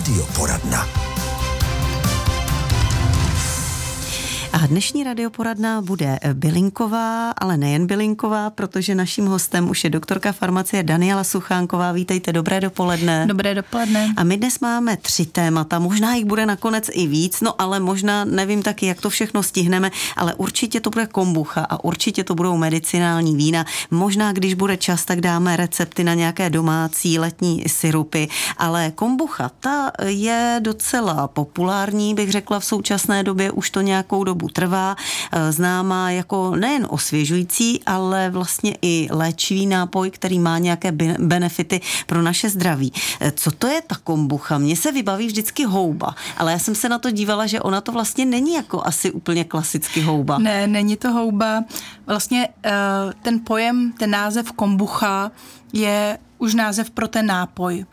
Radioporadna. A dnešní radioporadna bude bylinková, ale nejen bylinková, protože naším hostem už je doktorka farmacie Daniela Suchánková. Vítejte, dobré dopoledne. Dobré dopoledne. A my dnes máme 3 témata, možná jich bude nakonec i víc, no ale možná nevím taky, jak to všechno stihneme, ale určitě to bude kombucha a určitě to budou medicinální vína. Možná, když bude čas, tak dáme recepty na nějaké domácí letní sirupy, ale kombucha, ta je docela populární, bych řekla v současné době, už to nějakou dobu trvá, známá jako nejen osvěžující, ale vlastně i léčivý nápoj, který má nějaké benefity pro naše zdraví. Co to je ta kombucha? Mně se vybaví vždycky houba, ale já jsem se na to dívala, že ona to vlastně není jako asi úplně klasicky houba. Ne, není to houba. Vlastně ten pojem, ten název kombucha je už název pro ten nápoj.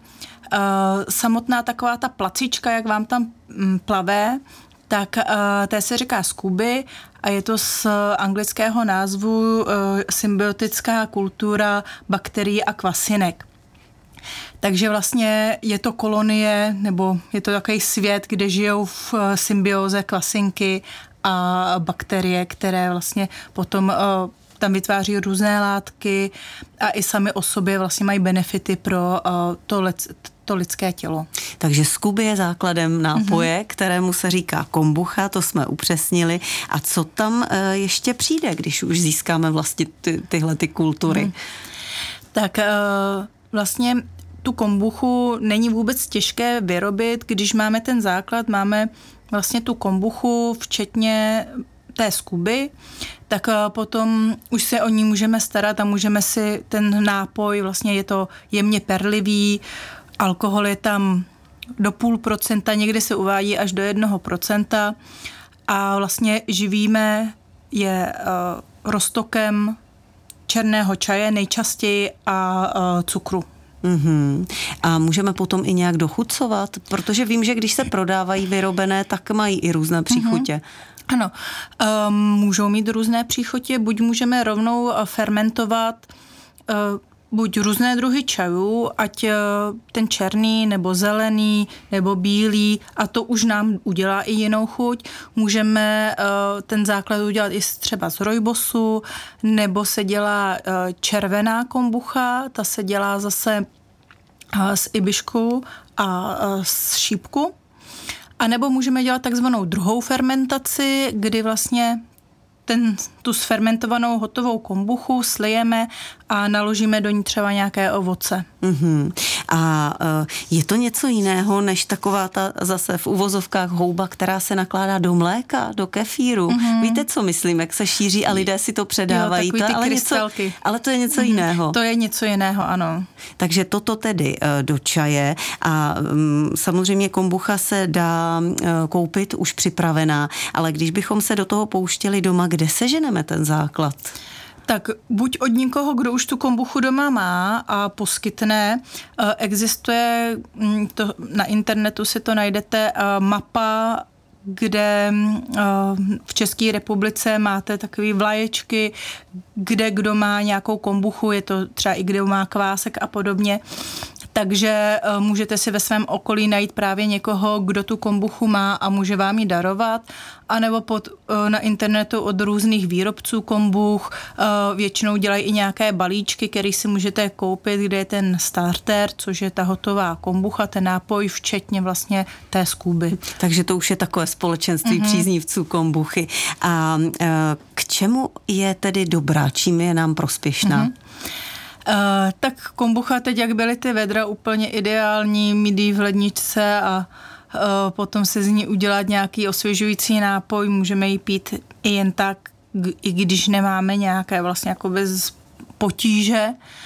Samotná taková ta placička, jak vám tam plave, tak té se říká SCOBY a je to z anglického názvu symbiotická kultura bakterií a kvasinek. Takže vlastně je to kolonie, nebo je to takový svět, kde žijou v symbioze kvasinky a bakterie, které vlastně potom tam vytváří různé látky a i sami o sobě vlastně mají benefity pro to lidské tělo. Takže SCOBY je základem nápoje, kterému se říká kombucha, to jsme upřesnili. A co tam ještě přijde, když už získáme vlastně tyhle ty kultury? Tak vlastně tu kombuchu není vůbec těžké vyrobit, když máme ten základ, máme vlastně tu kombuchu, včetně té SCOBY, tak potom už se o ní můžeme starat a můžeme si ten nápoj, vlastně je to jemně perlivý, alkohol je tam do 0,5%, někdy se uvádí až do 1% a vlastně živíme je roztokem černého čaje nejčastěji a cukru. A můžeme potom i nějak dochucovat, protože vím, že když se prodávají vyrobené, tak mají i různé příchutě. Ano, můžou mít různé příchutě, buď můžeme rovnou fermentovat buď různé druhy čajů, ať ten černý, nebo zelený, nebo bílý, a to už nám udělá i jinou chuť. Můžeme ten základ udělat i třeba z rojbosu, nebo se dělá červená kombucha, ta se dělá zase z ibišku a z šípku. A nebo můžeme dělat takzvanou druhou fermentaci, kdy vlastně tu sfermentovanou hotovou kombuchu slijeme a naložíme do ní třeba nějaké ovoce. A je to něco jiného, než taková ta zase v uvozovkách houba, která se nakládá do mléka, do kefíru? Víte, co myslím, jak se šíří a lidé si to předávají? Jo, ale to je něco jiného. To je něco jiného, ano. Takže toto tedy do čaje a samozřejmě kombucha se dá koupit už připravená, ale když bychom se do toho pouštěli doma, kde seženeme ten základ? Tak buď od někoho, kdo už tu kombuchu doma má a poskytne, existuje, na internetu si to najdete, mapa, kde v České republice máte takové vlaječky, kde kdo má nějakou kombuchu, je to třeba i kdo má kvásek a podobně. Takže můžete si ve svém okolí najít právě někoho, kdo tu kombuchu má a může vám ji darovat, anebo na internetu od různých výrobců kombuch. Většinou dělají i nějaké balíčky, které si můžete koupit, kde je ten starter, což je ta hotová kombucha, ten nápoj, včetně vlastně té SCOBY. Takže to už je takové společenství příznivců kombuchy. A k čemu je tedy dobrá, čím je nám prospěšná? Tak kombucha teď, jak byly ty vedra, úplně ideální, mít ji v ledničce a potom se z ní udělat nějaký osvěžující nápoj, můžeme ji pít i jen tak, i když nemáme nějaké vlastně jako bez potíže.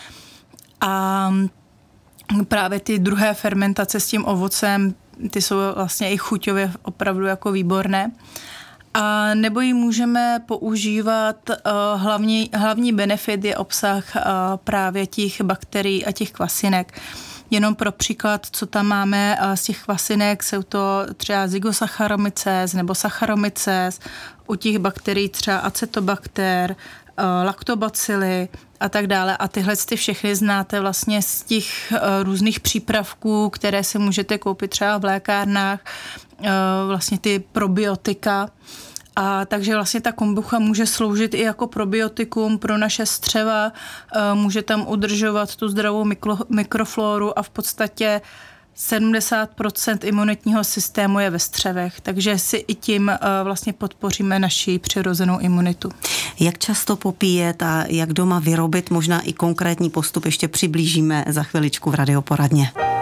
A právě ty druhé fermentace s tím ovocem, ty jsou vlastně i chuťově opravdu jako výborné. A nebo ji můžeme používat, hlavní benefit je obsah právě těch bakterií a těch kvasinek. Jenom pro příklad, co tam máme z těch kvasinek, jsou to třeba Zygosacharomyces nebo Saccharomyces, u těch bakterií třeba Acetobacter, laktobacily a tak dále. A tyhle ty všechny znáte vlastně z těch různých přípravků, které si můžete koupit třeba v lékárnách, vlastně ty probiotika. A takže vlastně ta kombucha může sloužit i jako probiotikum pro naše střeva, může tam udržovat tu zdravou mikroflóru a v podstatě 70% imunitního systému je ve střevech, takže si i tím vlastně podpoříme naši přirozenou imunitu. Jak často popíjet a jak doma vyrobit, možná i konkrétní postup ještě přiblížíme za chviličku v Radioporadně.